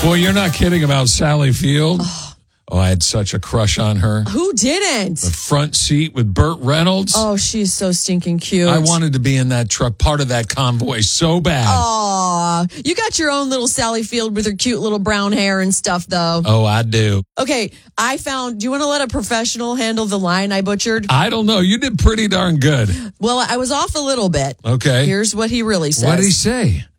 Boy, you're not kidding about Sally Field. Oh, I had such a crush on her. Who didn't? The front seat with Burt Reynolds. Oh, she's so stinking cute. I wanted to be in that truck, part of that convoy so bad. Aw, you got your own little Sally Field with her cute little brown hair and stuff, though. Oh, I do. Okay, do you want to let a professional handle the line I butchered? I don't know. You did pretty darn good. Well, I was off a little bit. Okay. Here's what he really says. What did he say?